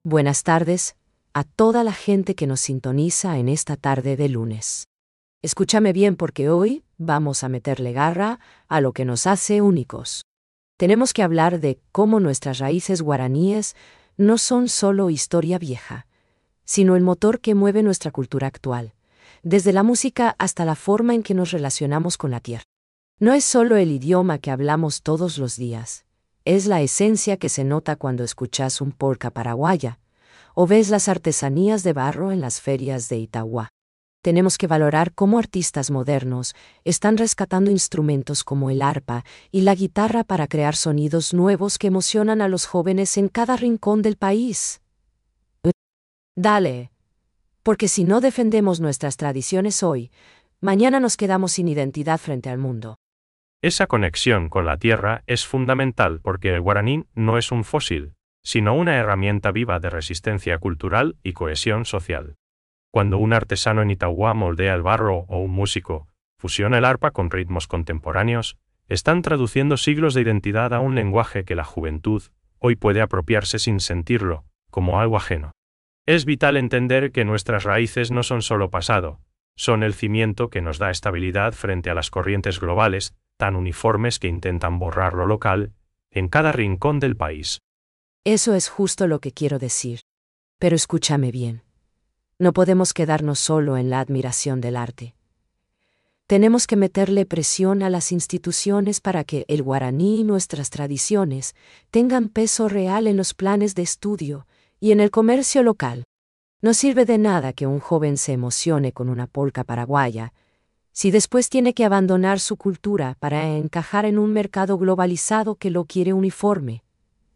Buenas tardes a toda la gente que nos sintoniza en esta tarde de lunes. Escúchame bien porque hoy vamos a meterle garra a lo que nos hace únicos. Tenemos que hablar de cómo nuestras raíces guaraníes no son solo historia vieja, sino el motor que mueve nuestra cultura actual, desde la música hasta la forma en que nos relacionamos con la tierra. No es solo el idioma que hablamos todos los días, es la esencia que se nota cuando escuchas un polka paraguaya o ves las artesanías de barro en las ferias de Itauguá. Tenemos que valorar cómo artistas modernos están rescatando instrumentos como el arpa y la guitarra para crear sonidos nuevos que emocionan a los jóvenes en cada rincón del país. Dale, porque si no defendemos nuestras tradiciones hoy, mañana nos quedamos sin identidad frente al mundo. Esa conexión con la tierra es fundamental porque el guaraní no es un fósil, sino una herramienta viva de resistencia cultural y cohesión social. Cuando un artesano en Itauguá moldea el barro o un músico fusiona el arpa con ritmos contemporáneos, están traduciendo siglos de identidad a un lenguaje que la juventud hoy puede apropiarse sin sentirlo, como algo ajeno. Es vital entender que nuestras raíces no son solo pasado, son el cimiento que nos da estabilidad frente a las corrientes globales, tan uniformes que intentan borrar lo local, en cada rincón del país. Eso es justo lo que quiero decir. Pero escúchame bien. No podemos quedarnos solo en la admiración del arte. Tenemos que meterle presión a las instituciones para que el guaraní y nuestras tradiciones tengan peso real en los planes de estudio y en el comercio local. No sirve de nada que un joven se emocione con una polca paraguaya si después tiene que abandonar su cultura para encajar en un mercado globalizado que lo quiere uniforme.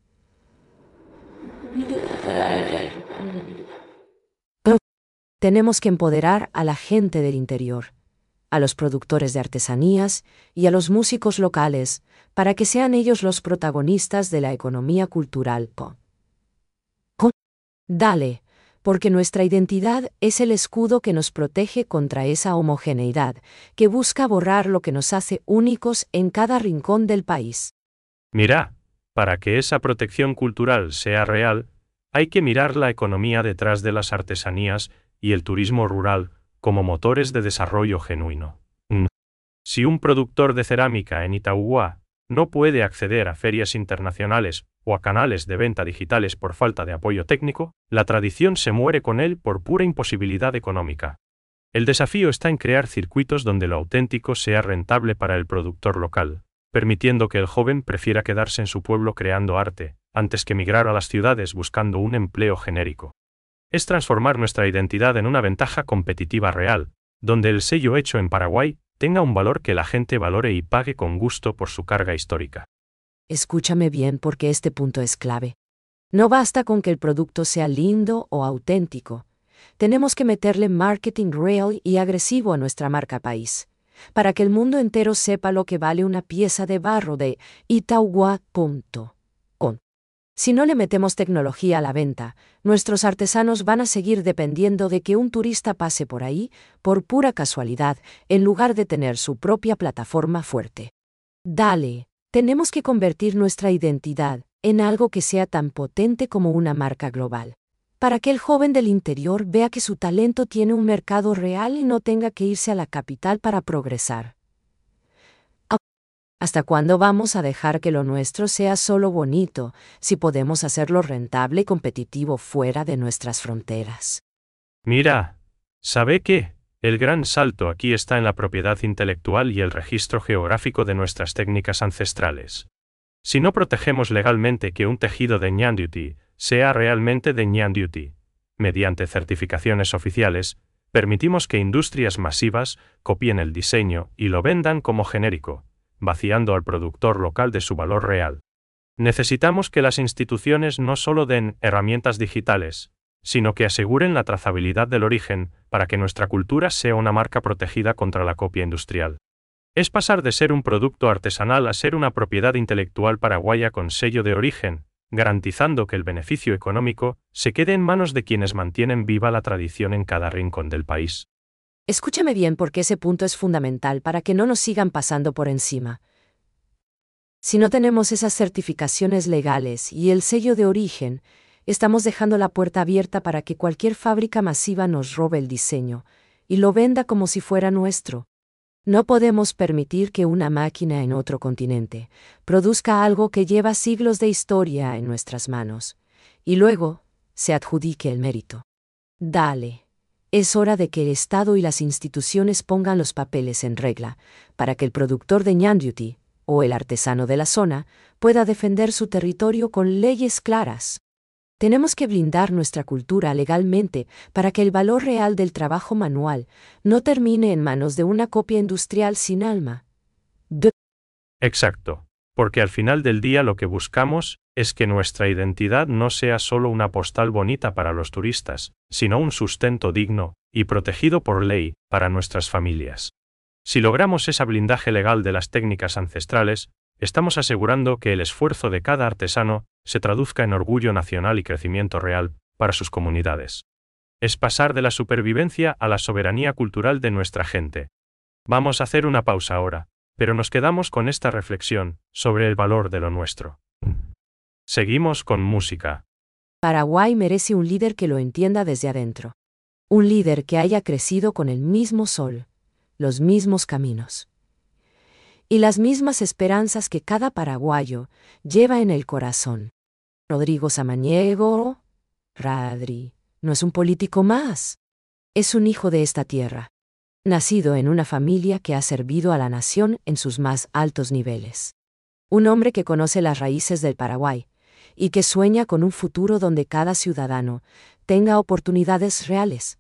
Tenemos que empoderar a la gente del interior, a los productores de artesanías y a los músicos locales, para que sean ellos los protagonistas de la economía cultural. Dale, porque nuestra identidad es el escudo que nos protege contra esa homogeneidad, que busca borrar lo que nos hace únicos en cada rincón del país. Mira, para que esa protección cultural sea real, hay que mirar la economía detrás de las artesanías y el turismo rural como motores de desarrollo genuino. Si un productor de cerámica en Itauguá no puede acceder a ferias internacionales o a canales de venta digitales por falta de apoyo técnico, la tradición se muere con él por pura imposibilidad económica. El desafío está en crear circuitos donde lo auténtico sea rentable para el productor local, permitiendo que el joven prefiera quedarse en su pueblo creando arte, antes que migrar a las ciudades buscando un empleo genérico. Es transformar nuestra identidad en una ventaja competitiva real, donde el sello hecho en Paraguay tenga un valor que la gente valore y pague con gusto por su carga histórica. Escúchame bien porque este punto es clave. No basta con que el producto sea lindo o auténtico. Tenemos que meterle marketing real y agresivo a nuestra marca país, para que el mundo entero sepa lo que vale una pieza de barro de Itauguá. Si no le metemos tecnología a la venta, nuestros artesanos van a seguir dependiendo de que un turista pase por ahí, por pura casualidad, en lugar de tener su propia plataforma fuerte. Dale, tenemos que convertir nuestra identidad en algo que sea tan potente como una marca global, para que el joven del interior vea que su talento tiene un mercado real y no tenga que irse a la capital para progresar. ¿Hasta cuándo vamos a dejar que lo nuestro sea solo bonito, si podemos hacerlo rentable y competitivo fuera de nuestras fronteras? Mira, ¿sabe qué? El gran salto aquí está en la propiedad intelectual y el registro geográfico de nuestras técnicas ancestrales. Si no protegemos legalmente que un tejido de Ñanduti sea realmente de Ñanduti, mediante certificaciones oficiales, permitimos que industrias masivas copien el diseño y lo vendan como genérico, vaciando al productor local de su valor real. Necesitamos que las instituciones no solo den herramientas digitales, sino que aseguren la trazabilidad del origen para que nuestra cultura sea una marca protegida contra la copia industrial. Es pasar de ser un producto artesanal a ser una propiedad intelectual paraguaya con sello de origen, garantizando que el beneficio económico se quede en manos de quienes mantienen viva la tradición en cada rincón del país. Escúchame bien porque ese punto es fundamental para que no nos sigan pasando por encima. Si no tenemos esas certificaciones legales y el sello de origen, Estamos dejando la puerta abierta para que cualquier fábrica masiva nos robe el diseño y lo venda como si fuera nuestro. No podemos permitir que una máquina en otro continente produzca algo que lleva siglos de historia en nuestras manos y luego se adjudique el mérito. Dale. Es hora de que el Estado y las instituciones pongan los papeles en regla para que el productor de ñandutí, o el artesano de la zona, pueda defender su territorio con leyes claras. Tenemos que blindar nuestra cultura legalmente para que el valor real del trabajo manual no termine en manos de una copia industrial sin alma. Exacto, porque al final del día lo que buscamos es que nuestra identidad no sea solo una postal bonita para los turistas, sino un sustento digno y protegido por ley para nuestras familias. Si logramos ese blindaje legal de las técnicas ancestrales, estamos asegurando que el esfuerzo de cada artesano se traduzca en orgullo nacional y crecimiento real para sus comunidades. Es pasar de la supervivencia a la soberanía cultural de nuestra gente. Vamos a hacer una pausa ahora, pero nos quedamos con esta reflexión sobre el valor de lo nuestro. Seguimos con música. Paraguay merece un líder que lo entienda desde adentro. Un líder que haya crecido con el mismo sol, los mismos caminos y las mismas esperanzas que cada paraguayo lleva en el corazón. Rodrigo Samaniego, Radri, no es un político más. Es un hijo de esta tierra, nacido en una familia que ha servido a la nación en sus más altos niveles. Un hombre que conoce las raíces del Paraguay y que sueña con un futuro donde cada ciudadano tenga oportunidades reales.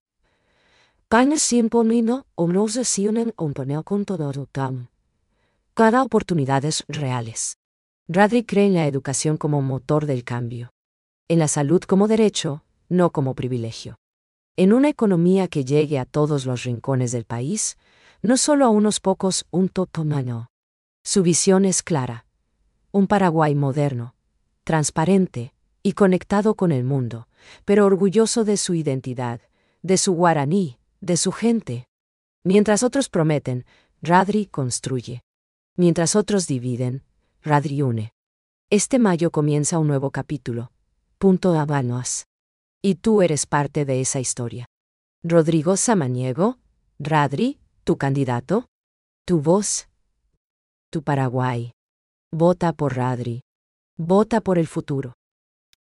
Cada oportunidades reales. Radri cree en la educación como motor del cambio. En la salud como derecho, no como privilegio. En una economía que llegue a todos los rincones del país, no solo a unos pocos, un totomano. Su visión es clara. Un Paraguay moderno, transparente y conectado con el mundo, pero orgulloso de su identidad, de su guaraní, de su gente. Mientras otros prometen, Radri construye. Mientras otros dividen, Radri une. Este mayo comienza un nuevo capítulo. Punto Habanos. Y tú eres parte de esa historia. Rodrigo Samaniego, Radri, tu candidato, tu voz, tu Paraguay. Vota por Radri. Vota por el futuro.